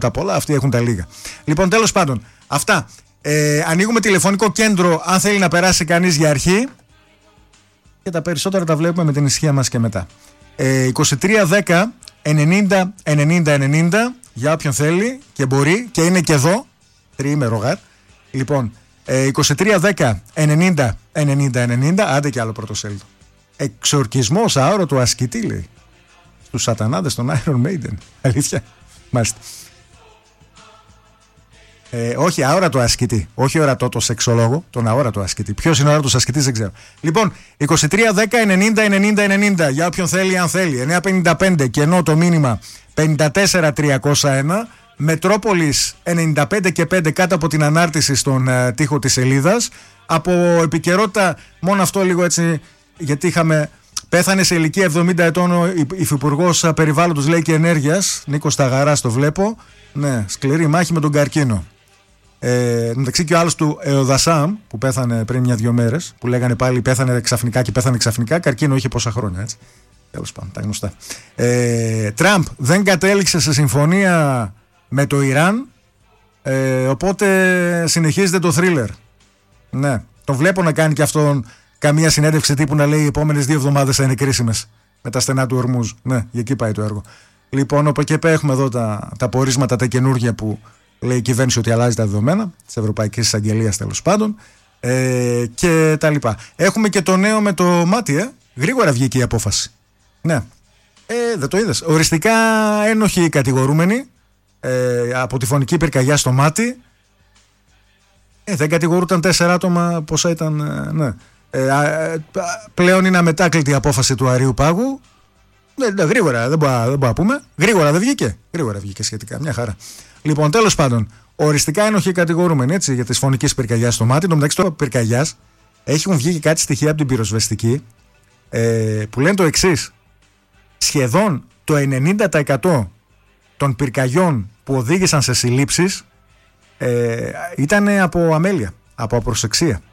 τα πολλά, αυτοί έχουν τα λίγα. Λοιπόν, τέλος πάντων, αυτά. Ανοίγουμε τηλεφωνικό κέντρο αν θέλει να περάσει κανείς για αρχή. Και τα περισσότερα τα βλέπουμε με την ησυχία μας και μετά. 2310 90 90 90 για όποιον θέλει και μπορεί και είναι και εδώ. Τριήμερο γάρ. Λοιπόν, 2310 90 90 90. Άντε και άλλο πρωτοσέλιδο. Εξορκισμός αόρατου ασκητή, λέει, στους σατανάδες των Iron Maiden. Αλήθεια. Μάλιστα. Όχι αόρατο ασκητή. Όχι ορατό το σεξολόγο. Τον αόρατο ασκητή. Ποιος είναι ο αόρατος ασκητής δεν ξέρω. Λοιπόν, 2310 90 90 90 για όποιον θέλει, αν θέλει. 955 και ενώ το μήνυμα 54 301. Μετρόπολης 95 και 5 κάτω από την ανάρτηση στον τοίχο της σελίδας. Από επικαιρότητα, μόνο αυτό λίγο έτσι, γιατί πέθανε σε ηλικία 70 ετών ο υφυπουργός περιβάλλοντος, λέει, και ενέργειας, Νίκος Σταγαράς, το βλέπω. Ναι, σκληρή μάχη με τον καρκίνο. Μεταξύ και ο άλλος του Εοδασάμ που πέθανε πριν 1-2 μέρες, που λέγανε πάλι πέθανε ξαφνικά, καρκίνο είχε πόσα χρόνια, έτσι. Τέλος πάντων, τα γνωστά. Τραμπ δεν κατέληξε σε συμφωνία με το Ιράν, οπότε συνεχίζεται το θρίλερ. Ναι, τον βλέπω να κάνει και αυτόν καμία συνέντευξη τύπου να λέει οι επόμενες 2 εβδομάδες θα είναι κρίσιμες με τα στενά του Ορμούζ. Ναι, για εκεί πάει το έργο. Λοιπόν, από εκεί πέρα έχουμε εδώ τα πορίσματα, τα καινούργια που λέει η κυβέρνηση ότι αλλάζει τα δεδομένα της Ευρωπαϊκής Εισαγγελίας, τέλος πάντων, και τα λοιπά. Έχουμε και το νέο με το μάτι, γρήγορα βγήκε η απόφαση. Ναι, δεν το είδες. Οριστικά ένοχοι κατηγορούμενοι από τη φωνική πυρκαγιά στο μάτι. Δεν κατηγορούνταν 4 άτομα, πόσα ήταν, ναι. Πλέον είναι αμετάκλητη η απόφαση του Αρείου Πάγου. Γρήγορα, δεν μπορούμε να πούμε. Γρήγορα δεν βγήκε. Γρήγορα βγήκε σχετικά. Μια χαρά. Λοιπόν, τέλος πάντων, οριστικά ένοχοι κατηγορούμενοι, έτσι, για τη φωνική πυρκαγιά στο μάτι. Το μεταξύ του πυρκαγιά έχουν βγει και κάτι στοιχεία από την πυροσβεστική που λένε το εξής. Σχεδόν το 90% των πυρκαγιών που οδήγησαν σε συλλήψεις ήταν από αμέλεια, από απροσεξία.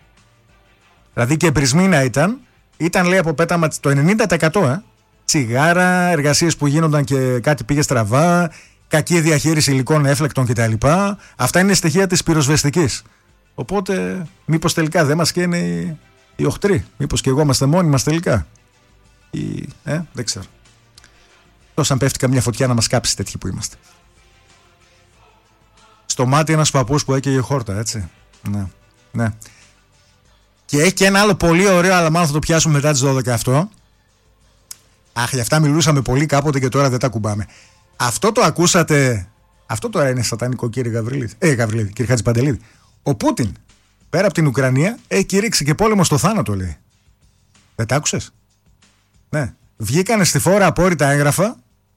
Δηλαδή και πρισμίνα ήταν λέει από πέταμα το 90%. Τσιγάρα, εργασίες που γίνονταν και κάτι πήγε στραβά, κακή διαχείριση υλικών έφλεκτων κτλ. Αυτά είναι στοιχεία της πυροσβεστικής. Οπότε, μήπως τελικά δεν μας καίνε οι οχτροί, μήπως και εγώ είμαστε μόνοι μας τελικά. Δεν ξέρω. Τόσο αν πέφτει καμιά φωτιά να μας κάψει τέτοιοι που είμαστε. Στο μάτι ένας παππούς που έκαιγε χόρτα, έτσι. Ναι. Και έχει και ένα άλλο πολύ ωραίο, αλλά μάλλον θα το πιάσουμε μετά τις 12 αυτό. Αχ, για αυτά μιλούσαμε πολύ κάποτε και τώρα δεν τα κουμπάμε. Αυτό το ακούσατε. Αυτό τώρα είναι σατανικό, κύριε Γαβριλίδη. Κύριε Χατζηπαντελίδη. Ο Πούτιν, πέρα από την Ουκρανία, έχει κηρύξει και πόλεμο στο θάνατο, λέει. Δεν τα άκουσες? Ναι. Βγήκανε στη φόρα απόρριτα έγγραφα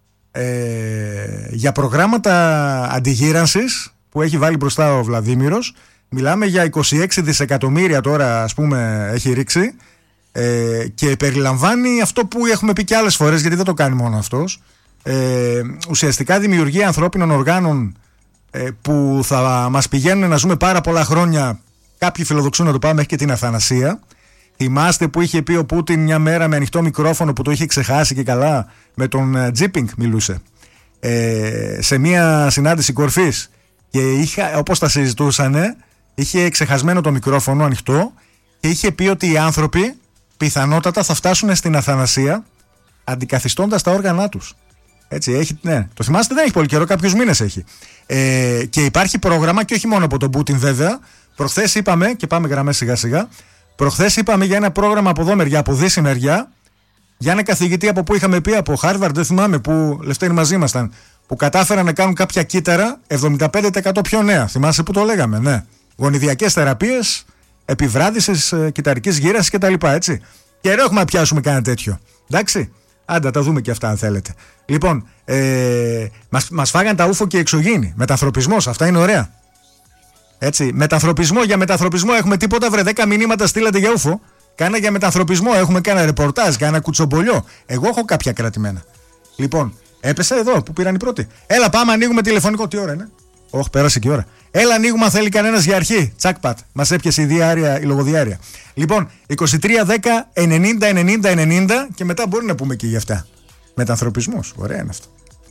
για προγράμματα αντιγύρανσης που έχει βάλει μπροστά ο Βλαδίμηρος. Μιλάμε για 26 δισεκατομμύρια τώρα, ας πούμε, έχει ρίξει. Και περιλαμβάνει αυτό που έχουμε πει και άλλες φορές, γιατί δεν το κάνει μόνο αυτός, ουσιαστικά δημιουργία ανθρώπινων οργάνων που θα μας πηγαίνουν να ζούμε πάρα πολλά χρόνια. Κάποιοι φιλοδοξούν να το πάμε μέχρι και την αθανασία. Θυμάστε που είχε πει ο Πούτιν μια μέρα με ανοιχτό μικρόφωνο, που το είχε ξεχάσει και καλά, με τον Τζίπινγκ μιλούσε σε μια συνάντηση κορφής, και όπως τα συζητούσανε είχε ξεχασμένο το μικρόφωνο ανοιχτό και είχε πει ότι οι άνθρωποι πιθανότατα θα φτάσουν στην αθανασία αντικαθιστώντας τα όργανά τους. Έτσι, έχει, ναι. Το θυμάστε, δεν έχει πολύ καιρό, κάποιους μήνες έχει. Και υπάρχει πρόγραμμα, και όχι μόνο από τον Πούτιν βέβαια. Προχθές είπαμε, και πάμε γραμμές σιγά σιγά, προχθές είπαμε για ένα πρόγραμμα από εδώ μεριά, από δύση μεριά, για ένα καθηγητή από που είχαμε πει, από Harvard, δεν θυμάμαι, που Λευτέρη μαζί ήμασταν, που κατάφεραν να κάνουν κάποια κύτταρα 75% πιο νέα. Θυμάσαι που το λέγαμε, ναι. Γονιδιακές θεραπείες, επιβράδυσης κυταρικής γύρασης κτλ. Έτσι. Καιρό έχουμε να πιάσουμε κανένα τέτοιο. Εντάξει. Άντα, τα δούμε και αυτά αν θέλετε. Λοιπόν, μας φάγαν τα ούφο και εξωγήινοι. Μετανθρωπισμός, αυτά είναι ωραία. Έτσι. Μετανθρωπισμό, για μετανθρωπισμό έχουμε τίποτα, βρε? 10 μηνύματα στείλατε για ούφο. Κάνα για μετανθρωπισμό, έχουμε κάνα ρεπορτάζ, κάνα κουτσομπολιό. Εγώ έχω κάποια κρατημένα. Λοιπόν, έπεσε εδώ που πήραν οι πρώτοι. Έλα, πάμε, ανοίγουμε τηλεφωνικό. Τι ώρα είναι? Όχι, πέρασε και η ώρα. Έλα, ανοίγουμε αν θέλει κανένας για αρχή. Τσακπατ. Μας έπιασε η λογοδιάρεια. Λοιπόν, 2310 90 90 90 και μετά μπορεί να πούμε και για αυτά. Μετανθρωπισμός. Ωραία είναι αυτό.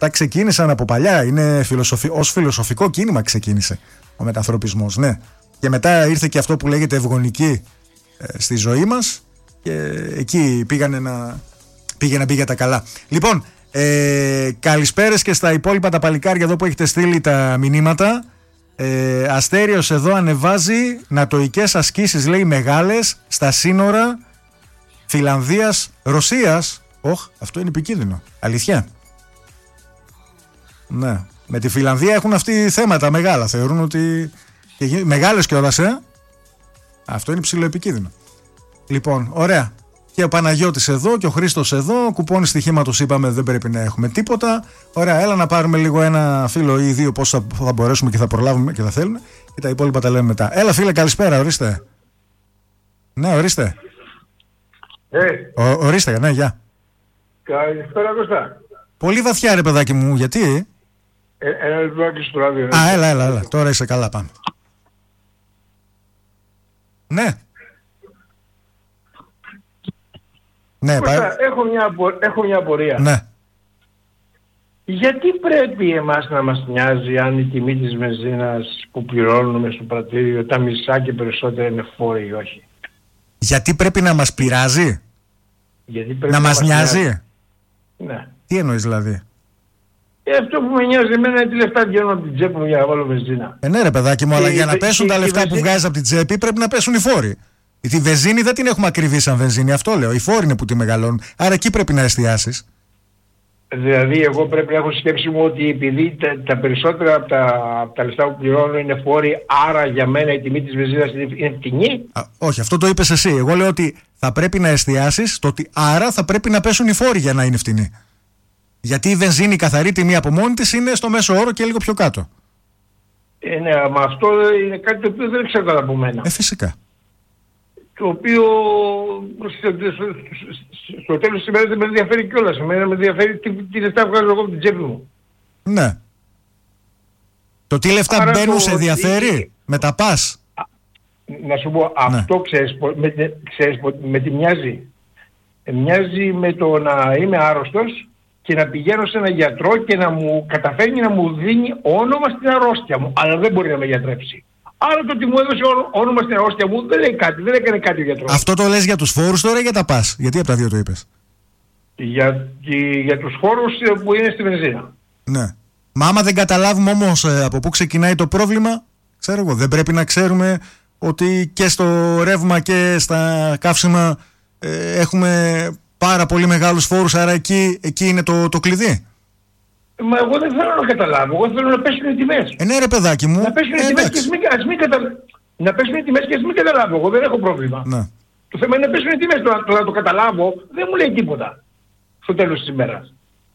Αυτά ξεκίνησαν από παλιά. Είναι ως φιλοσοφικό κίνημα ξεκίνησε ο μετανθρωπισμός. Ναι. Και μετά ήρθε και αυτό που λέγεται ευγονική στη ζωή μας. Και εκεί πήγε να μπει για τα καλά. Λοιπόν, καλησπέρες και στα υπόλοιπα τα παλικάρια εδώ που έχετε στείλει τα μηνύματα. Αστέριος εδώ ανεβάζει νατοικές ασκήσεις, λέει, μεγάλες στα σύνορα Φιλανδίας-Ρωσίας. Αυτό είναι επικίνδυνο. Αλήθεια. Ναι. Με τη Φιλανδία έχουν αυτοί θέματα μεγάλα. Θεωρούν ότι. Μεγάλες κιόλας, Αυτό είναι ψηλοεπικίνδυνο. Λοιπόν, ωραία. Και ο Παναγιώτης εδώ και ο Χρήστος εδώ. Κουπόνι στοιχήματος είπαμε δεν πρέπει να έχουμε τίποτα. Ωραία, έλα να πάρουμε λίγο ένα φίλο ή δύο, πώς θα μπορέσουμε και θα προλάβουμε και θα θέλουμε. Και τα υπόλοιπα τα λέμε μετά. Έλα φίλε, καλησπέρα, ορίστε. Ναι, ορίστε. Ορίστε, ναι, γεια. Καλησπέρα Κώστα. Πολύ βαθιά ρε παιδάκι μου, γιατί? Ένα λεπτάκι στο ράδιο. Έλα. Τώρα είσαι καλά, πάμε. Ναι. Ναι, Κώστα, έχω μια απορία. Ναι. Γιατί πρέπει εμάς να μας νοιάζει αν η τιμή της βενζίνας που πληρώνουμε στο πρατήριο τα μισά και περισσότερα είναι φόροι ή όχι? Γιατί πρέπει να μας πειράζει? Γιατί πρέπει να μας νοιάζει? Ναι. Τι εννοείς δηλαδή? Αυτό που με νοιάζει εμένα είναι τι λεφτά βγαίνουν από την τσέπη μου για να βάλω βενζίνα. Ναι ρε παιδάκι μου, αλλά για να πέσουν τα λεφτά που βγάζεις από την τσέπη πρέπει να πέσουν οι φόροι. Τη βενζίνη δεν την έχουμε ακριβή σαν βενζίνη, αυτό λέω. Οι φόροι είναι που τη μεγαλώνουν. Άρα εκεί πρέπει να εστιάσεις. Δηλαδή, εγώ πρέπει να έχω σκέψη μου ότι επειδή τα περισσότερα από τα λεφτά που πληρώνω είναι φόροι, άρα για μένα η τιμή της βενζίνας είναι φτηνή. Όχι, αυτό το είπες εσύ. Εγώ λέω ότι θα πρέπει να εστιάσεις το ότι άρα θα πρέπει να πέσουν οι φόροι για να είναι φτηνή. Γιατί η βενζίνη, η καθαρή τιμή από μόνη της, είναι στο μέσο όρο και λίγο πιο κάτω. Ναι, αλλά αυτό είναι κάτι το οποίο δεν ξέρω από μένα. Φυσικά. Το οποίο στο τέλος της ημέρας δεν με ενδιαφέρει κιόλας. Εμένα με ενδιαφέρει τι λεφτά βγάζω εγώ από την τσέπη μου. Ναι. Το τι λεφτά μπαίνουν σε ενδιαφέρει με τα πας. Να σου πω, αυτό ξέρεις με τι μοιάζει. Μοιάζει με το να είμαι άρρωστος και να πηγαίνω σε έναν γιατρό και να μου καταφέρνει να μου δίνει όνομα στην αρρώστια μου, αλλά δεν μπορεί να με γιατρέψει. Άρα το ότι μου έδωσε όνομα στην αρρώστια μου δεν λέει κάτι, δεν έκανε κάτι ο γιατρός. Αυτό το λες για τους φόρους τώρα ή για τα πας? Γιατί από τα δύο το είπες? Για τους φόρους που είναι στη βενζίνα. Ναι. Μα άμα δεν καταλάβουμε όμως από πού ξεκινάει το πρόβλημα, ξέρω εγώ, δεν πρέπει να ξέρουμε ότι και στο ρεύμα και στα καύσιμα έχουμε πάρα πολύ μεγάλους φόρους, άρα εκεί είναι το κλειδί. Μα εγώ δεν θέλω να καταλάβω, εγώ θέλω να πέσουν οι τιμές. Ναι ρε παιδάκι μου. Να πέσουν οι τιμές και να πέσουν οι τιμές και ας μην καταλάβω, εγώ δεν έχω πρόβλημα. Ναι. Το θέμα είναι να πέσουν οι τιμές, το να το καταλάβω δεν μου λέει τίποτα στο τέλος της ημέρας.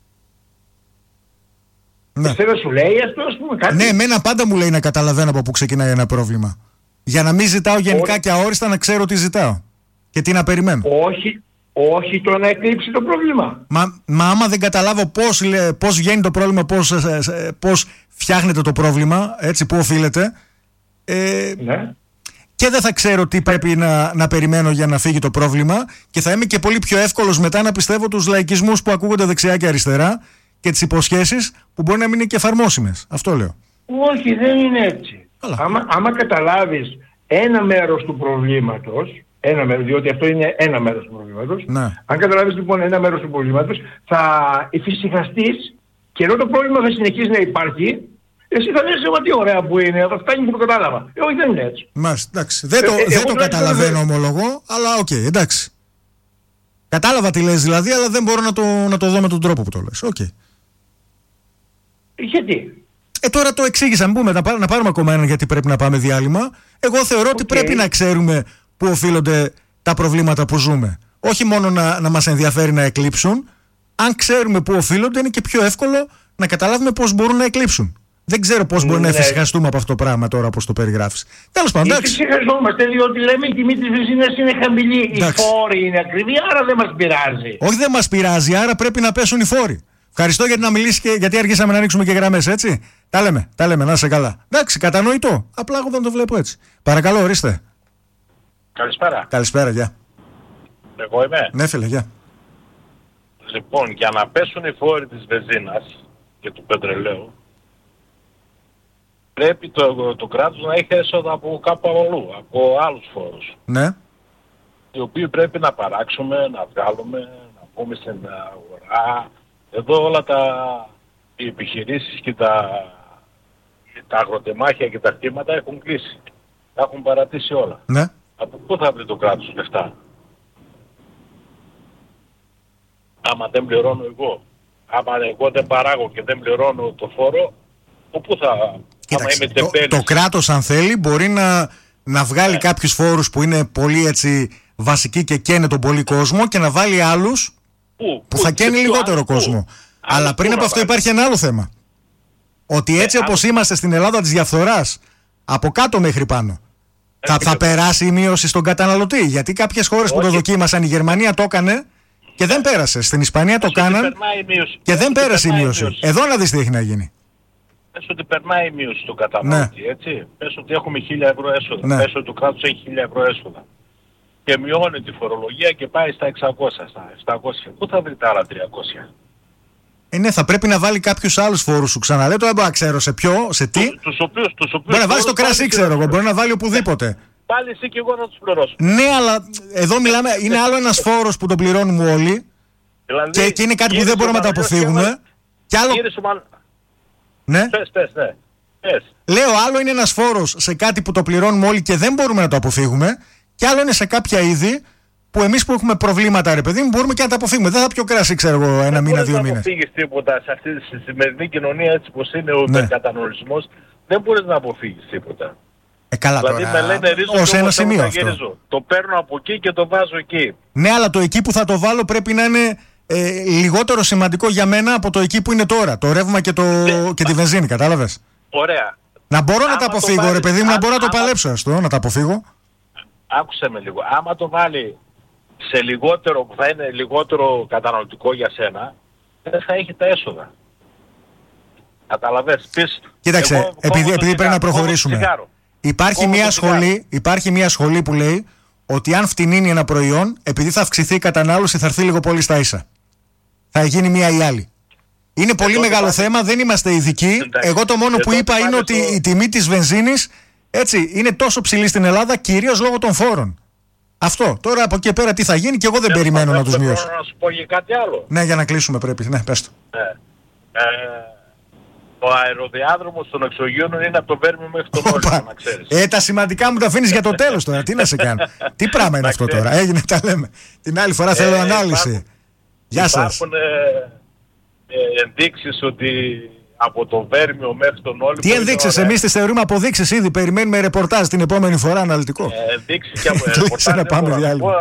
Ναι. Θέλω να σου λέει αυτό, ας πούμε, κάτι. Ναι, εμένα πάντα μου λέει να καταλαβαίνω από πού ξεκινάει ένα πρόβλημα. Για να μην ζητάω γενικά και αόριστα, να ξέρω τι ζητάω και τι να περιμένω. Όχι το να εκλείψει το πρόβλημα. Μα άμα δεν καταλάβω πώς βγαίνει το πρόβλημα, πώς φτιάχνεται το πρόβλημα, έτσι, πού οφείλεται, ναι. Και δεν θα ξέρω τι πρέπει να περιμένω για να φύγει το πρόβλημα και θα είμαι και πολύ πιο εύκολος μετά να πιστεύω τους λαϊκισμούς που ακούγονται δεξιά και αριστερά και τις υποσχέσεις που μπορεί να μην είναι και εφαρμόσιμες. Αυτό λέω. Όχι, δεν είναι έτσι. Άμα καταλάβεις ένα μέρος του προβλήματος, διότι αυτό είναι ένα μέρος του προβλήματος. Ναι. Αν καταλάβεις λοιπόν ένα μέρος του προβλήματος, θα εφησυχαστείς και ενώ το πρόβλημα θα συνεχίσει να υπάρχει, εσύ θα λες τι ωραία που είναι, θα φτάνει που το κατάλαβα. Όχι, δεν είναι έτσι. Μάλιστα, εντάξει. Δεν το καταλαβαίνω, ομολογώ, αλλά οκ, εντάξει. Κατάλαβα τι λες δηλαδή, αλλά δεν μπορώ να το δω με τον τρόπο που το λες. Okay. Γιατί? Τώρα το εξήγησα, να πάρουμε ακόμα έναν γιατί πρέπει να πάμε διάλειμμα. Εγώ θεωρώ ότι πρέπει να ξέρουμε πού οφείλονται τα προβλήματα που ζούμε. Όχι μόνο να μας ενδιαφέρει να εκλείψουν. Αν ξέρουμε πού οφείλονται, είναι και πιο εύκολο να καταλάβουμε πώς μπορούν να εκλείψουν. Δεν ξέρω πώς μπορεί να εφησυχαστούμε από αυτό το πράγμα τώρα, όπως το περιγράφεις. Τέλος πάντων, εντάξει. Εφησυχαζόμαστε, διότι λέμε η τιμή της βενζίνας είναι χαμηλή, οι φόροι είναι ακριβοί, άρα δεν μας πειράζει. Όχι, δεν μας πειράζει, άρα πρέπει να πέσουν οι φόροι. Ευχαριστώ για να μιλήσει και γιατί αργήσαμε να ανοίξουμε και γραμμές, έτσι. Τα λέμε, να είσαι καλά. Εντάξει, κατανοητό. Απλά εγώ δεν το βλέπω έτσι. Παρακαλώ, ορίστε. Καλησπέρα. Καλησπέρα, γεια. Εγώ είμαι. Ναι, φίλε, γεια. Λοιπόν, για να πέσουν οι φόροι της βενζίνας, και του πετρελαίου, πρέπει το κράτος να έχει έσοδα από κάπου αλλού, από άλλους φόρους. Ναι. Οι οποίοι πρέπει να παράξουμε, να βγάλουμε, να πούμε στην αγορά. Εδώ όλα οι επιχειρήσεις και τα αγροτεμάχια και τα κτήματα έχουν κλείσει. Τα έχουν παρατήσει όλα. Ναι. Από πού θα βρει το κράτος λεφτά? Άμα δεν πληρώνω εγώ, άμα εγώ δεν παράγω και δεν πληρώνω το φόρο, πού θα... Κοίταξε, το κράτος αν θέλει μπορεί να βγάλει κάποιους φόρους που είναι πολύ έτσι βασικοί και καίνε τον πολύ κόσμο και να βάλει άλλους που θα καίνε λιγότερο κόσμο. Αλλά πριν από αυτό υπάρχει ένα άλλο θέμα. Ότι έτσι όπως είμαστε στην Ελλάδα της διαφθοράς, από κάτω μέχρι πάνω, θα περάσει η μείωση στον καταναλωτή. Γιατί κάποιες χώρες που το δοκίμασαν, η Γερμανία το έκανε και δεν πέρασε. Στην Ισπανία το κάναν και δεν πέρασε η μείωση. Εδώ να δεις τι έχει να γίνει. Πες ότι περνάει η μείωση στον καταναλωτή, έτσι. Πες ότι έχουμε 1.000 ευρώ έσοδα. Ναι. Πες ότι το κράτος έχει 1.000 ευρώ έσοδα. Και μειώνει τη φορολογία και πάει στα 600, στα 700. Πού θα βρει τα άλλα 300? Ναι, θα πρέπει να βάλει κάποιους άλλους φόρους σου. Ξαναλέω, το δεν μπορώ να ξέρω σε ποιο, σε τι. Τους οποίους μπορεί να βάλει το κρασί, ξέρω εγώ. Μπορεί να βάλει οπουδήποτε. Πάλι εσύ και εγώ να τους πληρώσω. Ναι, αλλά εδώ μιλάμε, είναι άλλο ένας φόρος που τον πληρώνουμε όλοι. Δηλαδή, και είναι κάτι που δεν μπορούμε να το αποφύγουμε. Και άλλο... Ναι. Πες. Λέω, άλλο είναι ένας φόρος σε κάτι που το πληρώνουμε όλοι και δεν μπορούμε να το αποφύγουμε. Και άλλο είναι σε κάποια είδη που εμείς που έχουμε προβλήματα, ρε παιδί μου, μπορούμε και να τα αποφύγουμε. Δεν θα πιω κρασί, ξέρω εγώ, ένα μήνα, 2 μήνες. Δεν μπορείς να αποφύγεις τίποτα σε αυτή τη σημερινή κοινωνία, έτσι πως είναι ο υπερκαταναλωτισμός. Δεν μπορείς να αποφύγεις τίποτα. Καλά, δηλαδή τώρα, με λένε ρίζο ως ένα σημείο αυτό. Το παίρνω από εκεί και το βάζω εκεί. Ναι, αλλά το εκεί που θα το βάλω πρέπει να είναι λιγότερο σημαντικό για μένα από το εκεί που είναι τώρα. Το ρεύμα και τη βενζίνη, κατάλαβες. Ωραία. Να μπορώ να τα αποφύγω, ρε παιδί μου, να μπορώ να το παλέψω αυτό, να τα αποφύγω. Άκουσε με λίγο. Άμα το βάλει σε λιγότερο, που θα είναι λιγότερο καταναλωτικό για σένα, δεν θα έχει τα έσοδα. Καταλαβες. Κοίταξε, επειδή πρέπει να προχωρήσουμε. Υπάρχει μια σχολή που λέει ότι αν φτηνίνει ένα προϊόν, επειδή θα αυξηθεί η κατανάλωση, θα έρθει λίγο πολύ στα ίσα. Θα γίνει μία ή άλλη. Είναι πολύ μεγάλο θέμα, δεν είμαστε ειδικοί. Εγώ το μόνο που είπα είναι ότι η τιμή της βενζίνης έτσι, είναι τόσο ψηλή στην Ελλάδα, κυρίως λόγω των φόρων. Αυτό. Τώρα από εκεί πέρα τι θα γίνει και εγώ δεν περιμένω να τους μειώσω. Να σου πω για κάτι άλλο. Ναι, για να κλείσουμε πρέπει. Ναι, πες το. Ο αεροδιάδρομος των εξωγείων είναι από το Βέρμιο μέχρι τον Όλυμπο, να ξέρεις. Τα σημαντικά μου τα αφήνεις για το τέλος τώρα. Τι να σε κάνω. Τι πράγμα είναι αυτό τώρα. Έγινε, τα λέμε. Την άλλη φορά θέλω ανάλυση. Γεια σας. Υπάρχουν ενδείξεις ότι από το Βέρμιο μέχρι τον Όλυμπο. Τι ενδείξεις, εμείς τις θεωρούμε αποδείξεις ήδη. Περιμένουμε ρεπορτάζ την επόμενη φορά αναλυτικό. Ενδείξεις και από ρεπορτάζ. Να πάμε διάλειμμα.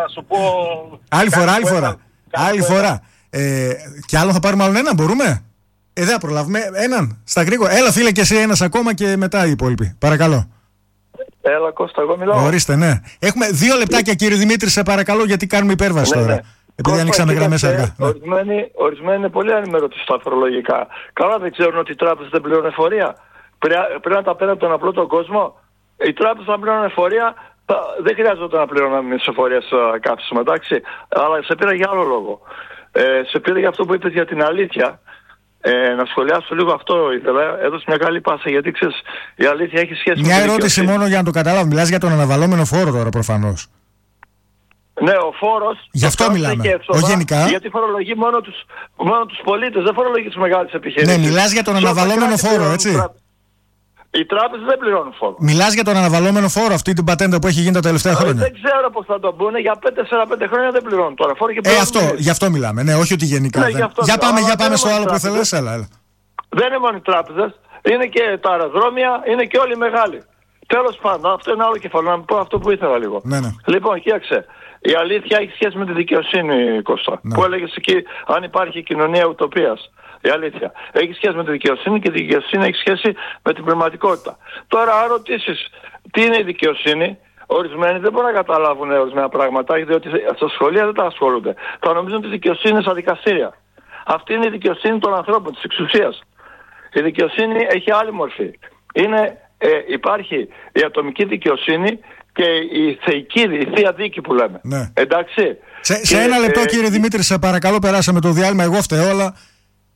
Άλλη φορά. Και άλλο θα πάρουμε άλλον έναν, μπορούμε. Δεν θα προλάβουμε έναν στα γρήγορα. Έλα φίλε και εσύ ένας ακόμα και μετά οι υπόλοιποι. Παρακαλώ. Έλα Κώστα, εγώ μιλάω. Ορίστε, ναι. Έχουμε 2 λεπτάκια κύριε Δημήτρη, σε παρακαλώ, γιατί κάνουμε υπέρβαση τώρα. Ναι. Επειδή ανοίξαμε γραμμές αργά. Ορισμένοι είναι πολύ ανημερωτοί στα φορολογικά. Καλά δεν ξέρουν ότι οι τράπεζες δεν πληρώνουν εφορία. Πρέπει να τα παίρνουν από τον απλό τον κόσμο. Οι τράπεζες να πληρώνουν εφορία, δεν χρειάζεται να πληρώνουν εφορία στο κάψιμο, εντάξει. Αλλά σε πήρα για άλλο λόγο. Σε πήρα για αυτό που είπες για την αλήθεια. Να σχολιάσω λίγο αυτό ήθελα. Έδωσε μια καλή πάσα γιατί ξέρεις, η αλήθεια έχει σχέση μια ερώτηση μόνο για να το καταλάβω. Μιλάς για τον αναβαλώμενο φόρο τώρα προφανώς. Ναι, ο φόρος. Γι' αυτό μιλάμε. Έξοδα, γενικά. Γιατί φορολογεί μόνο τους πολίτες, δεν φορολογεί τις μεγάλες επιχειρήσεις. Ναι, μιλάς για τον αναβαλώμενο φόρο, έτσι. Οι τράπεζες δεν πληρώνουν φόρο. Μιλάς για τον αναβαλώμενο φόρο, αυτή την πατέντα που έχει γίνει τα τελευταία χρόνια. Δεν ξέρω πώς θα το πούνε, για 4-5 χρόνια δεν πληρώνουν τώρα φόρο και γι' αυτό μιλάμε, ναι, όχι ότι γενικά. Ναι, για πάμε στο άλλο που θέλεις, έλα. Δεν είναι μόνο οι τράπεζες, είναι και τα αεροδρόμια, είναι και όλοι οι μεγάλοι. Τέλος πάντων, αυτό είναι άλλο κεφάλαιο, να πω αυτό που ήθελα λίγο. Ναι. Λοιπόν, κοίταξε. Η αλήθεια έχει σχέση με τη δικαιοσύνη, Κώστα. Ναι. Που έλεγες εκεί, αν υπάρχει κοινωνία ουτοπίας. Η αλήθεια. Έχει σχέση με τη δικαιοσύνη και η δικαιοσύνη έχει σχέση με την πνευματικότητα. Τώρα, αν ρωτήσεις τι είναι η δικαιοσύνη, ορισμένοι δεν μπορούν να καταλάβουν ορισμένα πράγματα, διότι στα σχολεία δεν τα ασχολούνται. Θα νομίζουν ότι η δικαιοσύνη είναι στα δικαστήρια. Αυτή είναι η δικαιοσύνη των ανθρώπων, της εξουσίας. Η δικαιοσύνη έχει άλλη μορφή. Υπάρχει η ατομική δικαιοσύνη και η θεϊκή, η θεία δίκη που λέμε. Ναι. Εντάξει. Σε ένα λεπτό κύριε Δημήτρη, σε παρακαλώ, περάσαμε το διάλειμμα. Εγώ φταίω, αλλά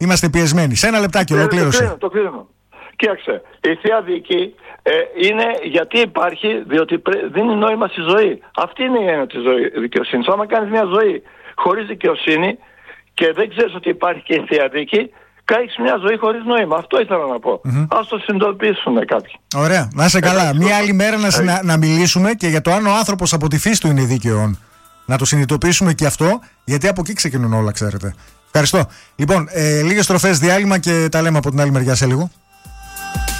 είμαστε πιεσμένοι. Σε ένα λεπτάκι, ολοκλήρωσε. Το κλείνω. Κοίταξε, η θεία δίκη είναι γιατί υπάρχει, διότι δίνει νόημα στη ζωή. Αυτή είναι η έννοια της δικαιοσύνης. Άμα κάνεις μια ζωή χωρίς δικαιοσύνη και δεν ξέρεις ότι υπάρχει και η θεία δίκη, κάνεις μια ζωή χωρίς νόημα. Αυτό ήθελα να πω. Ας το συνειδητοποιήσουν κάποιοι. Ωραία, να είσαι καλά. Μια άλλη μέρα να μιλήσουμε και για το αν ο άνθρωπος από τη φύση του είναι δίκαιο. Να το συνειδητοποιήσουμε και αυτό, γιατί από εκεί ξεκινούν όλα, ξέρετε. Ευχαριστώ. Λοιπόν, λίγες στροφές, διάλειμμα και τα λέμε από την άλλη μεριά σε λίγο.